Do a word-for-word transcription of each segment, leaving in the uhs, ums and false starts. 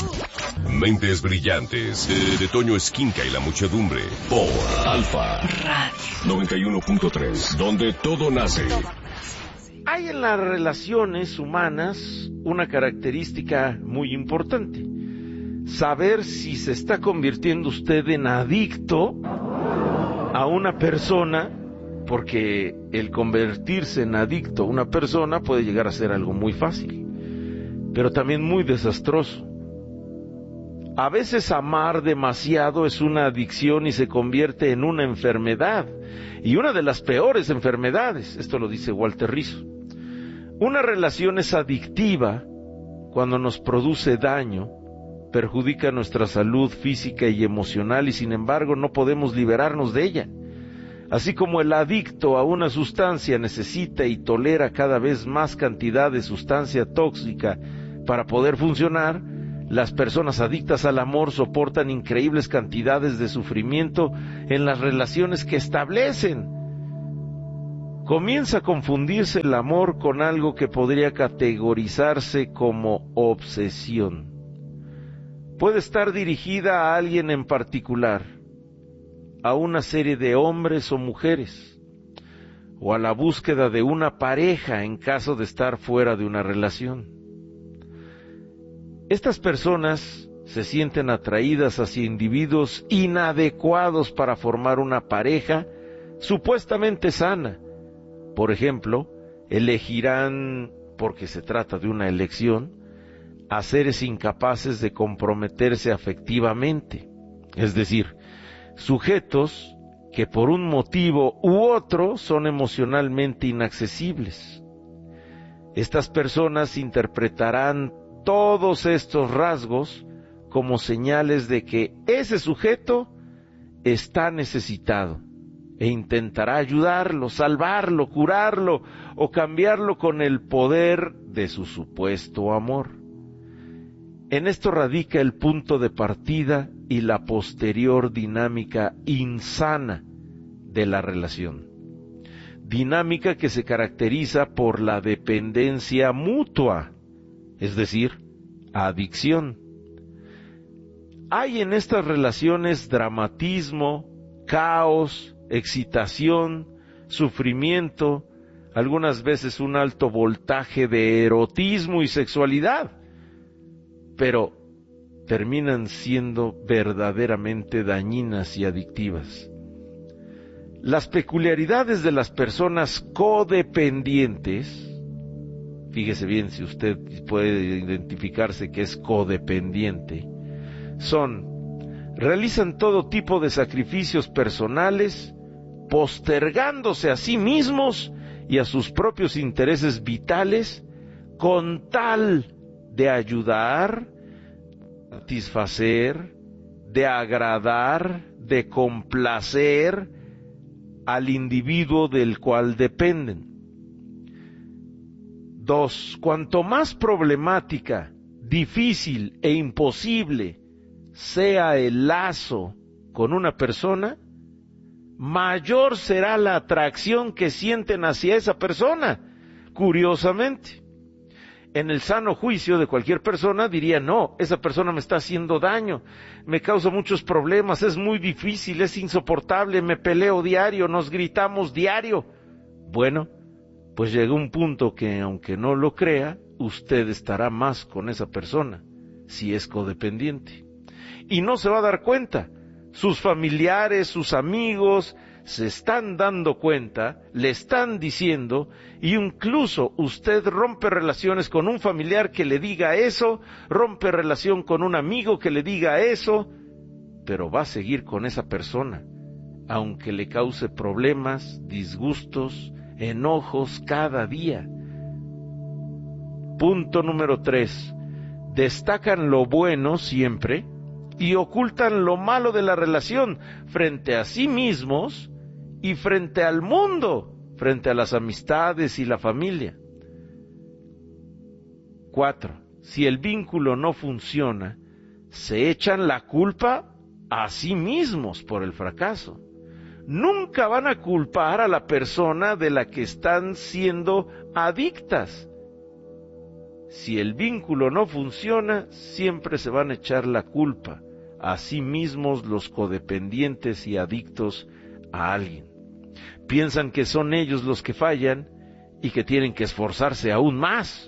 Mentes brillantes, de, de Toño Esquinca y la muchedumbre, por Alfa Radio noventa y uno punto tres, donde todo nace. Hay en las relaciones humanas una característica muy importante: saber si se está convirtiendo usted en adicto a una persona, porque el convertirse en adicto a una persona puede llegar a ser algo muy fácil, pero también muy desastroso. A veces amar demasiado es una adicción y se convierte en una enfermedad, y una de las peores enfermedades. Esto lo dice Walter Rizzo. Una relación es adictiva cuando nos produce daño, perjudica nuestra salud física y emocional, y sin embargo no podemos liberarnos de ella. Así como el adicto a una sustancia necesita y tolera cada vez más cantidad de sustancia tóxica para poder funcionar, las personas adictas al amor soportan increíbles cantidades de sufrimiento en las relaciones que establecen. Comienza a confundirse el amor con algo que podría categorizarse como obsesión. Puede estar dirigida a alguien en particular, a una serie de hombres o mujeres, o a la búsqueda de una pareja en caso de estar fuera de una relación. Estas personas se sienten atraídas hacia individuos inadecuados para formar una pareja supuestamente sana. Por ejemplo, elegirán, porque se trata de una elección, a seres incapaces de comprometerse afectivamente, es decir, sujetos que por un motivo u otro son emocionalmente inaccesibles. Estas personas interpretarán todos estos rasgos como señales de que ese sujeto está necesitado e intentará ayudarlo, salvarlo, curarlo o cambiarlo con el poder de su supuesto amor. En esto radica el punto de partida y la posterior dinámica insana de la relación. Dinámica que se caracteriza por la dependencia mutua, es decir, adicción. Hay en estas relaciones dramatismo, caos, excitación, sufrimiento, algunas veces un alto voltaje de erotismo y sexualidad, pero terminan siendo verdaderamente dañinas y adictivas. Las peculiaridades de las personas codependientes, fíjese bien si usted puede identificarse que es codependiente, son: realizan todo tipo de sacrificios personales, postergándose a sí mismos y a sus propios intereses vitales, con tal de ayudar, satisfacer, de agradar, de complacer al individuo del cual dependen. Dos, cuanto más problemática, difícil e imposible sea el lazo con una persona, mayor será la atracción que sienten hacia esa persona. Curiosamente, en el sano juicio de cualquier persona diría: no, esa persona me está haciendo daño, me causa muchos problemas, es muy difícil, es insoportable, me peleo diario, nos gritamos diario. Bueno, pues llega un punto que, aunque no lo crea, usted estará más con esa persona, si es codependiente. Y no se va a dar cuenta. Sus familiares, sus amigos, se están dando cuenta, le están diciendo, y incluso usted rompe relaciones con un familiar que le diga eso, rompe relación con un amigo que le diga eso, pero va a seguir con esa persona, aunque le cause problemas, disgustos, enojos cada día. Punto número tres. Destacan lo bueno siempre y ocultan lo malo de la relación frente a sí mismos y frente al mundo, frente a las amistades y la familia. Cuatro. Si el vínculo no funciona, se echan la culpa a sí mismos por el fracaso. Nunca van a culpar a la persona de la que están siendo adictas. si el vínculo no funciona, siempre se van a echar la culpa a sí mismos los codependientes y adictos a alguien. Piensan que son ellos los que fallan y que tienen que esforzarse aún más.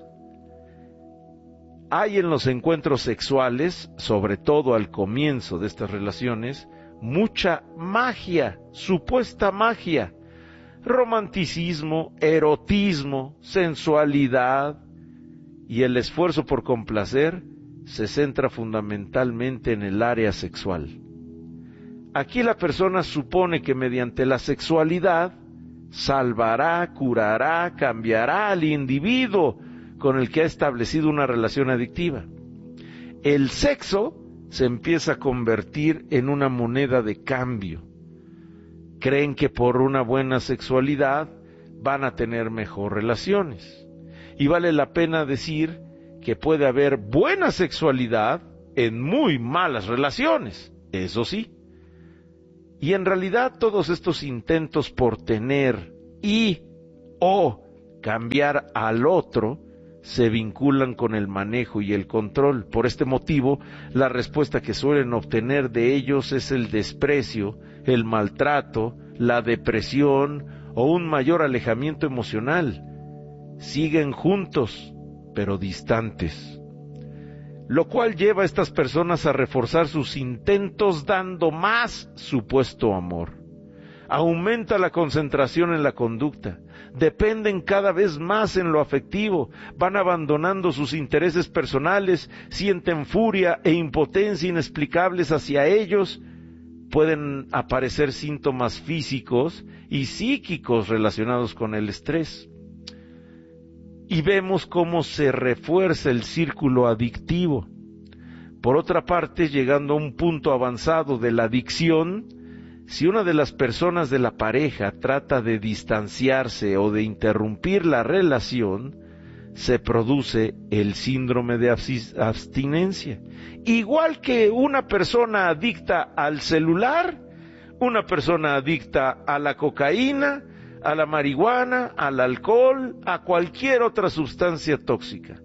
Hay en los encuentros sexuales, sobre todo al comienzo de estas relaciones, mucha magia, supuesta magia, romanticismo, erotismo, sensualidad, y el esfuerzo por complacer se centra fundamentalmente en el área sexual. Aquí la persona supone que mediante la sexualidad salvará, curará, cambiará al individuo con el que ha establecido una relación adictiva. El sexo se empieza a convertir en una moneda de cambio. Creen que por una buena sexualidad van a tener mejor relaciones. Y vale la pena decir que puede haber buena sexualidad en muy malas relaciones, eso sí. Y en realidad todos estos intentos por tener y o cambiar al otro se vinculan con el manejo y el control. Por este motivo, la respuesta que suelen obtener de ellos es el desprecio, el maltrato, la depresión o un mayor alejamiento emocional. Siguen juntos, pero distantes, lo cual lleva a estas personas a reforzar sus intentos dando más supuesto amor. Aumenta la concentración en la conducta, dependen cada vez más en lo afectivo, van abandonando sus intereses personales, sienten furia e impotencia inexplicables hacia ellos. Pueden aparecer síntomas físicos y psíquicos relacionados con el estrés. Y vemos cómo se refuerza el círculo adictivo. Por otra parte, llegando a un punto avanzado de la adicción, si una de las personas de la pareja trata de distanciarse o de interrumpir la relación, se produce el síndrome de abstinencia. Igual que una persona adicta al celular, una persona adicta a la cocaína, a la marihuana, al alcohol, a cualquier otra sustancia tóxica.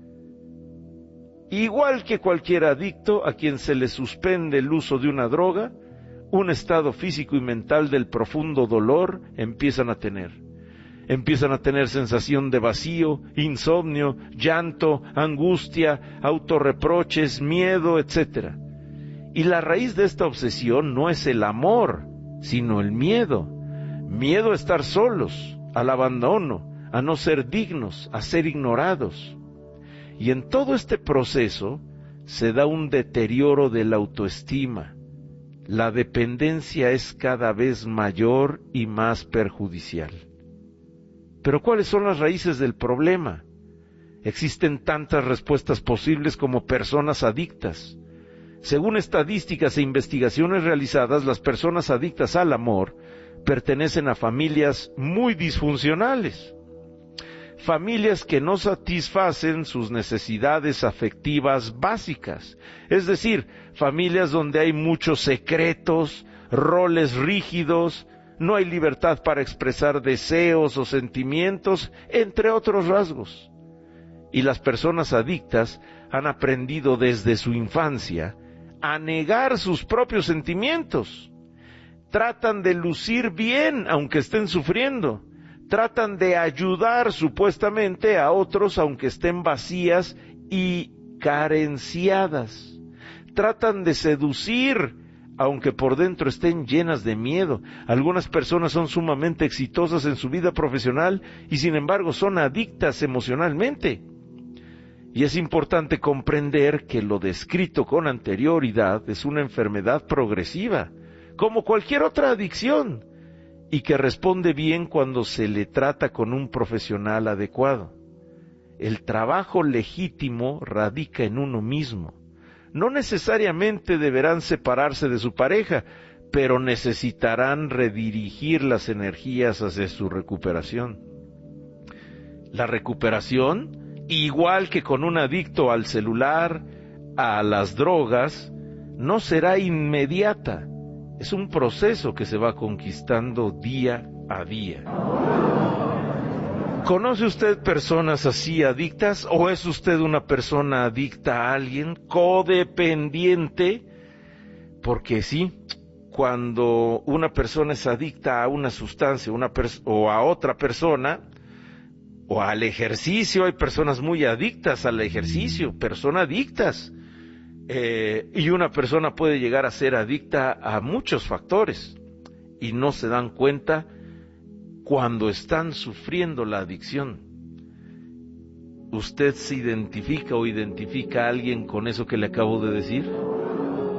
Igual que cualquier adicto a quien se le suspende el uso de una droga, un estado físico y mental del profundo dolor empiezan a tener. Empiezan a tener sensación de vacío, insomnio, llanto, angustia, autorreproches, miedo, etcétera. Y la raíz de esta obsesión no es el amor, sino el miedo. Miedo a estar solos, al abandono, a no ser dignos, a ser ignorados. Y en todo este proceso se da un deterioro de la autoestima. La dependencia es cada vez mayor y más perjudicial. Pero ¿cuáles son las raíces del problema? Existen tantas respuestas posibles como personas adictas. Según estadísticas e investigaciones realizadas, las personas adictas al amor pertenecen a familias muy disfuncionales, familias que no satisfacen sus necesidades afectivas básicas, es decir, familias donde hay muchos secretos, roles rígidos, no hay libertad para expresar deseos o sentimientos, entre otros rasgos. Y las personas adictas han aprendido desde su infancia a negar sus propios sentimientos. Tratan de lucir bien aunque estén sufriendo. Tratan de ayudar supuestamente a otros aunque estén vacías y carenciadas. Tratan de seducir aunque por dentro estén llenas de miedo. Algunas personas son sumamente exitosas en su vida profesional y sin embargo son adictas emocionalmente. Y es importante comprender que lo descrito con anterioridad es una enfermedad progresiva, como cualquier otra adicción, y que responde bien cuando se le trata con un profesional adecuado. El trabajo legítimo radica en uno mismo. No necesariamente deberán separarse de su pareja, pero necesitarán redirigir las energías hacia su recuperación. La recuperación, igual que con un adicto al celular, a las drogas, no será inmediata. Es un proceso que se va conquistando día a día. ¿Conoce usted personas así adictas o es usted una persona adicta a alguien, codependiente? Porque sí, cuando una persona es adicta a una sustancia una pers- o a otra persona, o al ejercicio, hay personas muy adictas al ejercicio, personas adictas, eh, y una persona puede llegar a ser adicta a muchos factores y no se dan cuenta cuando están sufriendo la adicción. ¿Usted se identifica o identifica a alguien con eso que le acabo de decir?